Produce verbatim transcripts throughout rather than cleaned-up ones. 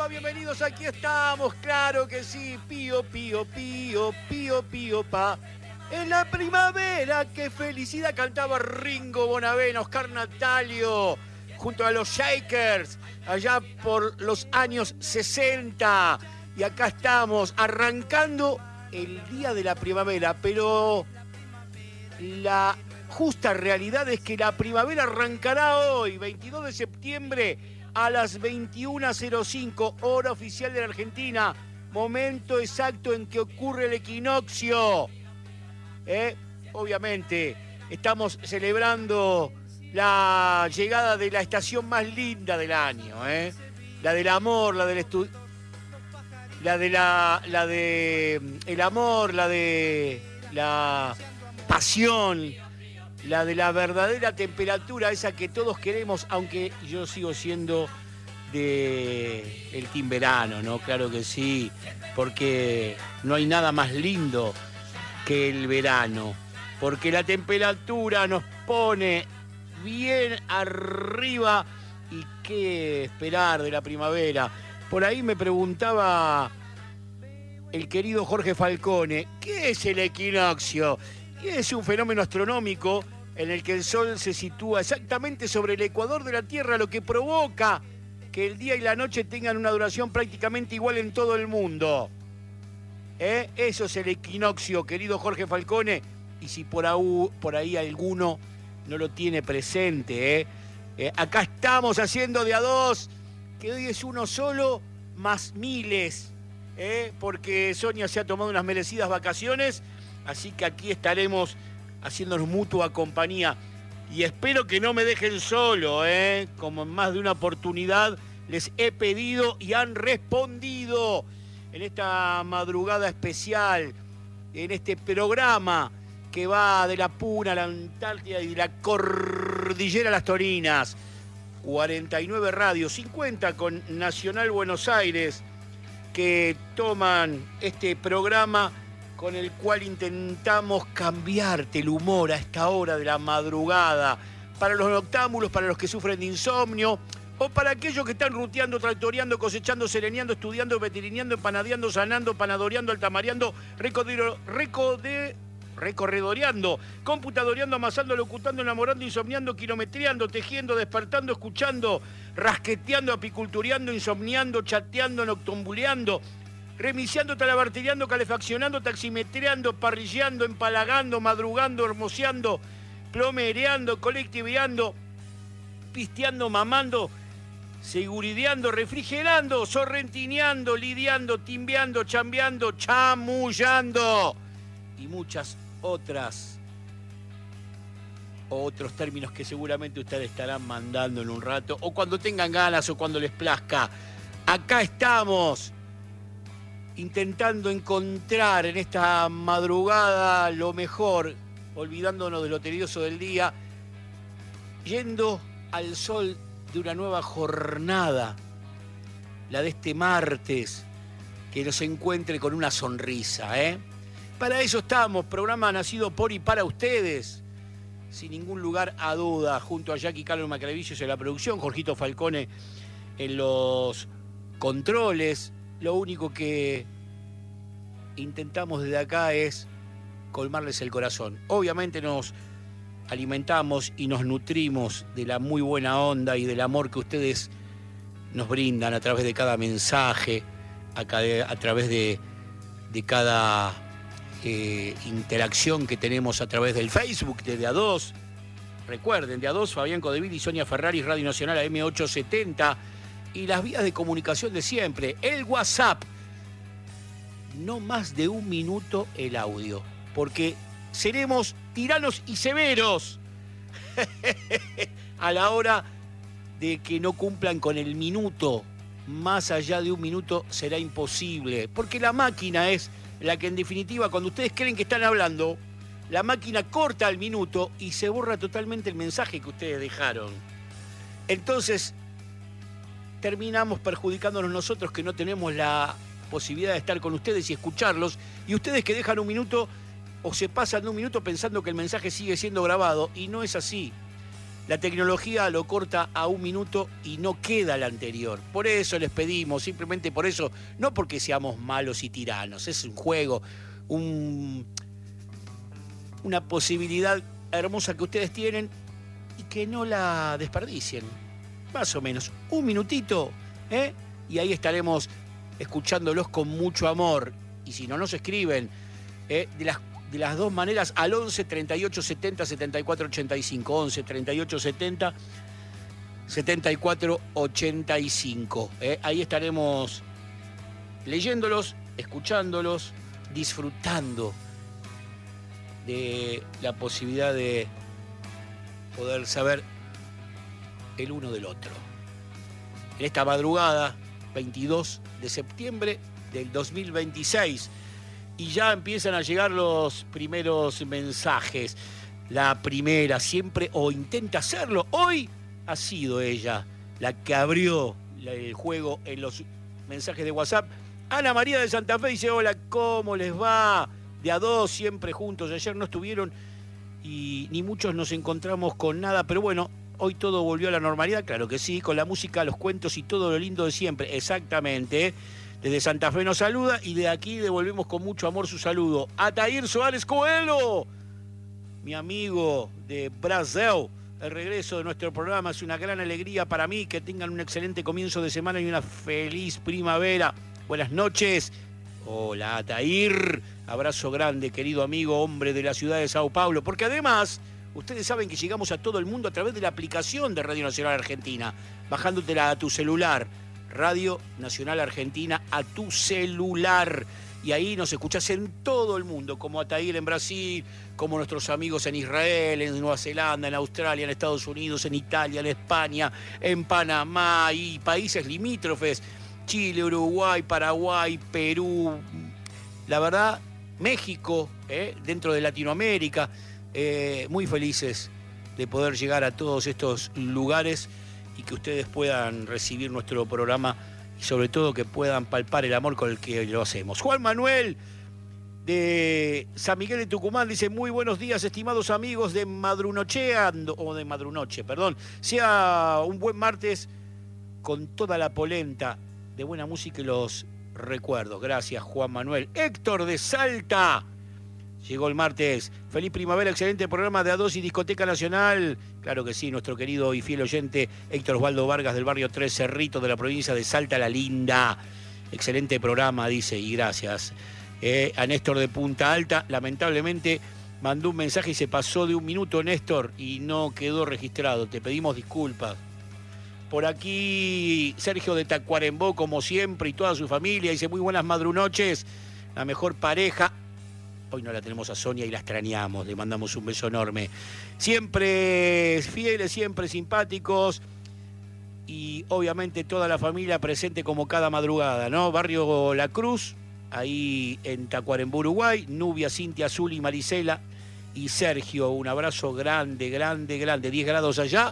Bienvenidos, aquí estamos, claro que sí. Pío, pío, pío, pío, pío, pa. En la primavera, qué felicidad, cantaba Ringo Bonavena, Oscar Natalio, junto a los Shakers, allá por los años sesenta. Y acá estamos, arrancando el día de la primavera, pero la justa realidad es que la primavera arrancará hoy, veintidós de septiembre, a las veintiuna cero cinco, hora oficial de la Argentina, momento exacto en que ocurre el equinoccio. ¿Eh? Obviamente, estamos celebrando la llegada de la estación más linda del año, ¿eh? La del amor, la del estu... la de la, la de el amor, la de la pasión, la de la verdadera temperatura, esa que todos queremos, aunque yo sigo siendo de el team verano, ¿no? Claro que sí, porque no hay nada más lindo que el verano, porque la temperatura nos pone bien arriba y qué esperar de la primavera. Por ahí me preguntaba el querido Jorge Falcone, ¿qué es el equinoccio? Y es un fenómeno astronómico en el que el Sol se sitúa exactamente sobre el ecuador de la Tierra, lo que provoca que el día y la noche tengan una duración prácticamente igual en todo el mundo. ¿Eh? Eso es el equinoccio, querido Jorge Falcone. Y si por ahí, por ahí alguno no lo tiene presente, ¿eh? Eh, acá estamos haciendo de a dos, que hoy es uno solo más miles, ¿eh? Porque Sonia se ha tomado unas merecidas vacaciones. Así que aquí estaremos haciéndonos mutua compañía. Y espero que no me dejen solo, ¿eh? Como en más de una oportunidad les he pedido y han respondido en esta madrugada especial, en este programa que va de la Puna a la Antártida y de la Cordillera a las Torinas. cuarenta y nueve radios, cincuenta con Nacional Buenos Aires, que toman este programa con el cual intentamos cambiarte el humor a esta hora de la madrugada, para los noctámbulos, para los que sufren de insomnio, o para aquellos que están ruteando, tractoreando, cosechando, sereneando, estudiando, veterineando, empanadeando, sanando, panadoreando, altamareando, recodero, recode, recorredoreando, computadoreando, amasando, locutando, enamorando, insomniando, kilometreando, tejiendo, despertando, escuchando, rasqueteando, apicultureando, insomniando, chateando, noctambuleando, remiciando, talabartereando, calefaccionando, taximetreando, parrilleando, empalagando, madrugando, hermoseando, plomereando, colectiveando, pisteando, mamando, segurideando, refrigerando, sorrentineando, lidiando, timbeando, chambeando, chamullando y muchas otras otros términos que seguramente ustedes estarán mandando en un rato o cuando tengan ganas o cuando les plazca. Acá estamos intentando encontrar en esta madrugada lo mejor, olvidándonos de lo tedioso del día, yendo al sol de una nueva jornada, la de este martes, que nos encuentre con una sonrisa, ¿eh? Para eso estamos, programa nacido por y para ustedes, sin ningún lugar a duda, junto a Jackie Carlos Macravillos en la producción, Jorgito Falcone en los controles. Lo único que intentamos desde acá es colmarles el corazón. Obviamente nos alimentamos y nos nutrimos de la muy buena onda y del amor que ustedes nos brindan a través de cada mensaje, a, cada, a través de, de cada eh, interacción que tenemos a través del Facebook de De A dos. Recuerden, De A dos, Fabián Codevil y Sonia Ferraris, Radio Nacional A M ochocientos setenta. Y las vías de comunicación de siempre, el WhatsApp, no más de un minuto el audio, porque seremos tiranos y severos a la hora de que no cumplan con el minuto. Más allá de un minuto será imposible, porque la máquina es la que en definitiva, cuando ustedes creen que están hablando, la máquina corta el minuto y se borra totalmente el mensaje que ustedes dejaron. Entonces terminamos perjudicándonos nosotros que no tenemos la posibilidad de estar con ustedes y escucharlos, y ustedes que dejan un minuto o se pasan de un minuto pensando que el mensaje sigue siendo grabado, y no es así. La tecnología lo corta a un minuto y no queda el anterior. Por eso les pedimos, simplemente por eso, no porque seamos malos y tiranos, es un juego, un, una posibilidad hermosa que ustedes tienen y que no la desperdicien. Más o menos, un minutito, ¿eh? Y ahí estaremos escuchándolos con mucho amor. Y si no nos escriben, ¿eh? de las De las dos maneras, al once, treinta y ocho, setenta, setenta y cuatro, ochenta y cinco. once, treinta y ocho, setenta, setenta y cuatro, ochenta y cinco. ¿eh? Ahí estaremos leyéndolos, escuchándolos, disfrutando de la posibilidad de poder saber el uno del otro. En esta madrugada, veintidós de septiembre del dos mil veintiséis, y ya empiezan a llegar los primeros mensajes. La primera siempre, o intenta hacerlo, hoy ha sido ella la que abrió el juego en los mensajes de WhatsApp. Ana María de Santa Fe dice, hola, ¿cómo les va? De a dos, siempre juntos. Ayer no estuvieron y ni muchos nos encontramos con nada, pero bueno, hoy todo volvió a la normalidad, claro que sí, con la música, los cuentos y todo lo lindo de siempre. Exactamente, ¿eh? Desde Santa Fe nos saluda y de aquí devolvemos con mucho amor su saludo. Atair Suárez Coelho, mi amigo de Brasil. El regreso de nuestro programa es una gran alegría para mí. Que tengan un excelente comienzo de semana y una feliz primavera. Buenas noches. Hola, Atair. Abrazo grande, querido amigo, hombre de la ciudad de Sao Paulo. Porque además, ustedes saben que llegamos a todo el mundo a través de la aplicación de Radio Nacional Argentina, bajándotela a tu celular. Radio Nacional Argentina a tu celular. Y ahí nos escuchás en todo el mundo, como Atair en Brasil, como nuestros amigos en Israel, en Nueva Zelanda, en Australia, en Estados Unidos, en Italia, en España, en Panamá y países limítrofes, Chile, Uruguay, Paraguay, Perú, la verdad, México, ¿eh? dentro de Latinoamérica, eh, muy felices de poder llegar a todos estos lugares y que ustedes puedan recibir nuestro programa y sobre todo que puedan palpar el amor con el que lo hacemos. Juan Manuel de San Miguel de Tucumán dice, muy buenos días, estimados amigos de Madrunochea, o de Madrunoche, perdón. Sea un buen martes con toda la polenta de buena música y los recuerdos. Gracias, Juan Manuel. Héctor de Salta. Llegó el martes. Feliz primavera, excelente programa de A dos y Discoteca Nacional. Claro que sí, nuestro querido y fiel oyente Héctor Osvaldo Vargas del barrio Tres Cerritos de la provincia de Salta la Linda. Excelente programa, dice, y gracias. Eh, a Néstor de Punta Alta, lamentablemente mandó un mensaje y se pasó de un minuto, Néstor, y no quedó registrado. Te pedimos disculpas. Por aquí Sergio de Tacuarembó, como siempre, y toda su familia, dice, muy buenas madrunoches, la mejor pareja. Hoy no la tenemos a Sonia y la extrañamos, le mandamos un beso enorme. Siempre fieles, siempre simpáticos y obviamente toda la familia presente como cada madrugada, ¿no? Barrio La Cruz, ahí en Tacuarembó, Uruguay, Nubia, Cintia, Azul y Marisela y Sergio. Un abrazo grande, grande, grande. diez grados allá,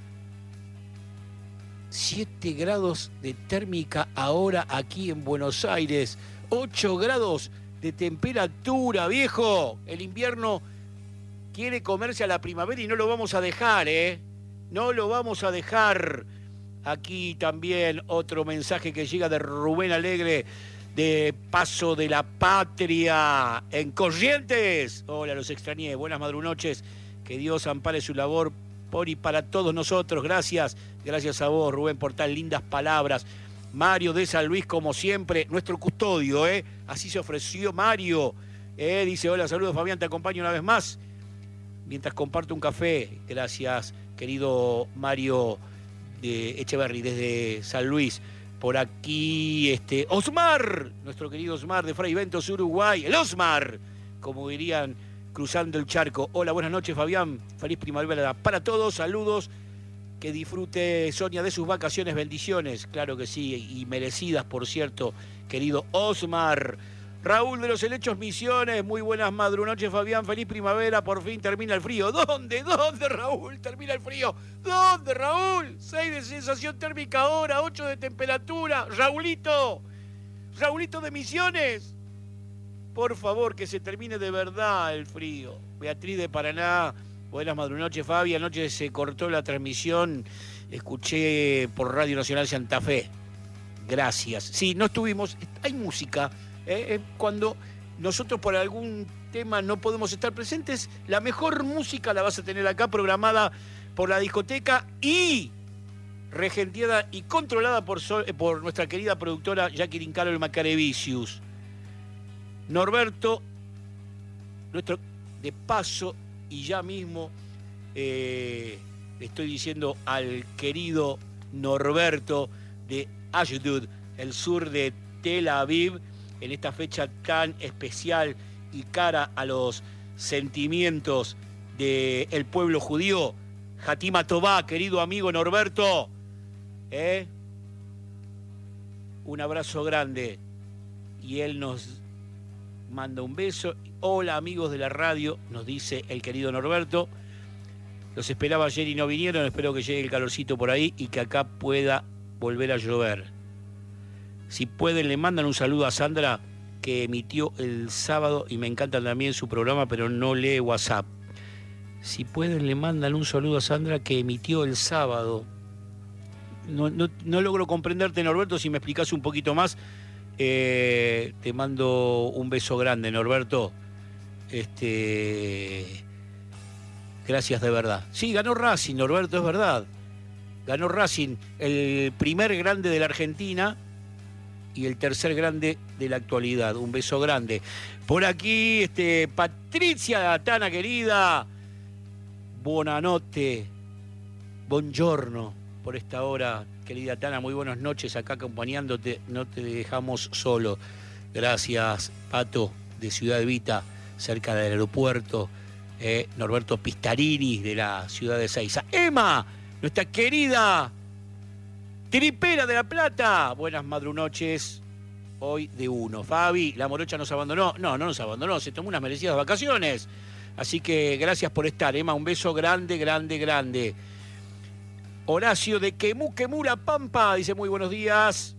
siete grados de térmica ahora aquí en Buenos Aires, ocho grados de temperatura, viejo. El invierno quiere comerse a la primavera y no lo vamos a dejar, ¿eh? No lo vamos a dejar. Aquí también otro mensaje que llega de Rubén Alegre, de Paso de la Patria, en Corrientes. Hola, los extrañé. Buenas madrunoches. Que Dios ampare su labor por y para todos nosotros. Gracias. Gracias a vos, Rubén, por tan lindas palabras. Mario de San Luis, como siempre, nuestro custodio, ¿eh? Así se ofreció Mario. ¿eh? Dice, hola, saludos, Fabián, te acompaño una vez más. Mientras comparto un café. Gracias, querido Mario de Echeverry, desde San Luis. Por aquí, este, Osmar, nuestro querido Osmar de Fray Ventos, Uruguay. El Osmar, como dirían, cruzando el charco. Hola, buenas noches, Fabián. Feliz primavera para todos, saludos. Que disfrute Sonia de sus vacaciones, bendiciones, claro que sí, y merecidas, por cierto, querido Osmar. Raúl de los Helechos Misiones, muy buenas madrunoches, Fabián, feliz primavera, por fin termina el frío. ¿Dónde? ¿Dónde, Raúl? Termina el frío. ¿Dónde, Raúl? seis de sensación térmica ahora, ocho de temperatura. Raulito, Raulito de Misiones, por favor, que se termine de verdad el frío. Beatriz de Paraná, Buenas madrunoches, Fabi. Anoche se cortó la transmisión, escuché por Radio Nacional Santa Fe. Gracias. Sí, no estuvimos, hay música. ¿eh? Cuando nosotros por algún tema no podemos estar presentes, la mejor música la vas a tener acá programada por la discoteca y regenteada y controlada por, Sol, por nuestra querida productora Jacqueline Carol Macarevicius. Norberto, nuestro de paso, y ya mismo eh, le estoy diciendo al querido Norberto de Ashdod, el sur de Tel Aviv, en esta fecha tan especial y cara a los sentimientos del pueblo judío. Hatima Tová, querido amigo Norberto, ¿eh? un abrazo grande. Y él nos manda un beso. Hola amigos de la radio, nos dice el querido Norberto. Los esperaba ayer y no vinieron, espero que llegue el calorcito por ahí y que acá pueda volver a llover. Si pueden, le mandan un saludo a Sandra, que emitió el sábado, y me encanta también su programa, pero no lee WhatsApp. Si pueden, le mandan un saludo a Sandra, que emitió el sábado. No, no, no logro comprenderte, Norberto, si me explicás un poquito más. Eh, te mando un beso grande, Norberto. Este, gracias de verdad. Sí, ganó Racing, Norberto, es verdad. Ganó Racing, el primer grande de la Argentina y el tercer grande de la actualidad. Un beso grande. Por aquí, este, Patricia Tana, querida. Buonanotte. Buongiorno. Por esta hora, querida Tana, muy buenas noches acá acompañándote. No te dejamos solo. Gracias, Pato, de Ciudad Evita, cerca del aeropuerto. Eh, Norberto Pistarini, de la ciudad de Ezeiza. Emma, nuestra querida Tripera de La Plata. Buenas madrunoches. Hoy de uno. Fabi, la morocha nos abandonó. No, no nos abandonó. Se tomó unas merecidas vacaciones. Así que gracias por estar, Emma. Un beso grande, grande, grande. Horacio de Quemú, Quemú, La Pampa. Dice muy buenos días.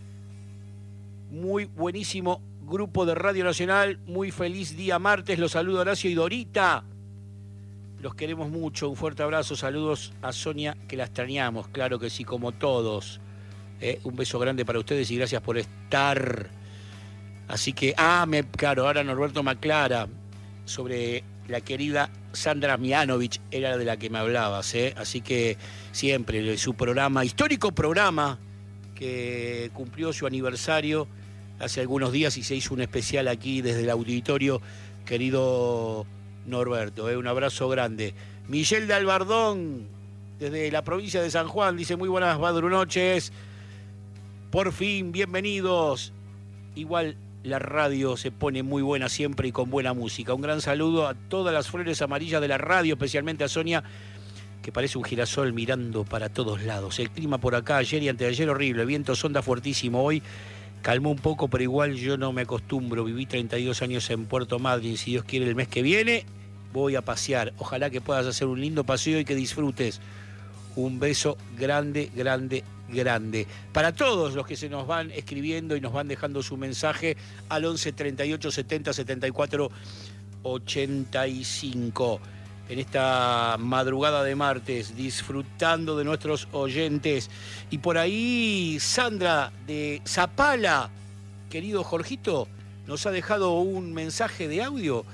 Muy buenísimo grupo de Radio Nacional. Muy feliz día martes. Los saludo Horacio y Dorita. Los queremos mucho, un fuerte abrazo, saludos a Sonia, que la extrañamos, claro que sí, como todos. Eh, un beso grande para ustedes y gracias por estar. Así que, ah, me, claro, ahora Norberto me aclara sobre la querida Sandra Mianovich, era de la que me hablabas, ¿eh? Así que siempre, su programa, histórico programa, que cumplió su aniversario hace algunos días y se hizo un especial aquí desde el auditorio, querido Norberto, eh, un abrazo grande. Michelle de Albardón, desde la provincia de San Juan, dice muy buenas madrunoches. Por fin, bienvenidos. Igual la radio se pone muy buena siempre y con buena música. Un gran saludo a todas las flores amarillas de la radio, especialmente a Sonia, que parece un girasol mirando para todos lados. El clima por acá ayer y anteayer horrible, viento sonda fuertísimo. Hoy calmó un poco, pero igual yo no me acostumbro. Viví treinta y dos años en Puerto Madryn. Si Dios quiere, el mes que viene voy a pasear. Ojalá que puedas hacer un lindo paseo y que disfrutes. Un beso grande, grande, grande. Para todos los que se nos van escribiendo y nos van dejando su mensaje al once treinta y ocho setenta setenta y cuatro ochenta y cinco. En esta madrugada de martes, disfrutando de nuestros oyentes. Y por ahí, Sandra de Zapala, querido Jorgito, nos ha dejado un mensaje de audio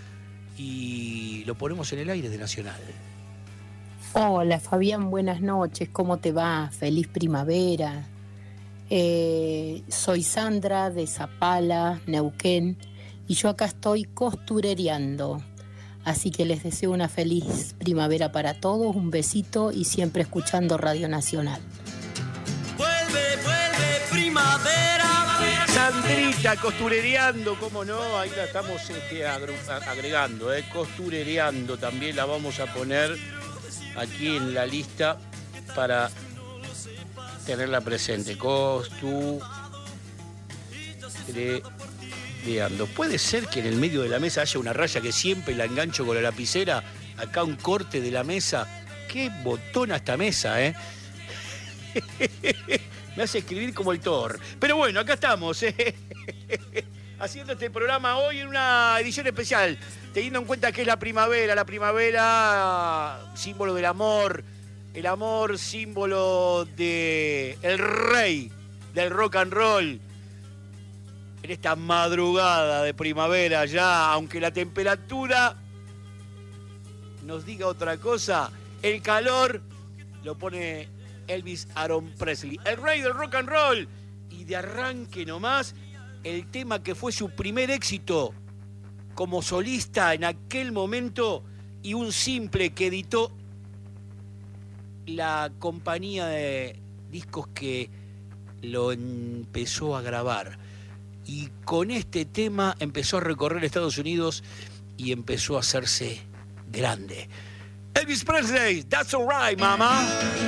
y lo ponemos en el aire de Nacional. Hola Fabián, buenas noches, ¿cómo te va? Feliz primavera. Eh, soy Sandra de Zapala, Neuquén, y yo acá estoy costurereando. Así que les deseo una feliz primavera para todos, un besito y siempre escuchando Radio Nacional. Vuelve, vuelve, primavera. Sandrita, costurereando, cómo no, ahí la estamos este, agregando, eh, costurereando, también la vamos a poner aquí en la lista para tenerla presente. Costurereando. Puede ser que en el medio de la mesa haya una raya que siempre la engancho con la lapicera, acá un corte de la mesa. Qué botona esta mesa, ¿eh? Me hace escribir como el Thor. Pero bueno, acá estamos, ¿eh? haciendo este programa hoy en una edición especial, teniendo en cuenta que es la primavera, la primavera, símbolo del amor, el amor, símbolo de el rey del rock and roll. En esta madrugada de primavera ya, aunque la temperatura nos diga otra cosa, el calor lo pone Elvis Aaron Presley, el rey del rock and roll. Y de arranque nomás, el tema que fue su primer éxito como solista en aquel momento y un simple que editó la compañía de discos que lo empezó a grabar. Y con este tema empezó a recorrer Estados Unidos y empezó a hacerse grande. Elvis Presley, That's Alright, Mama.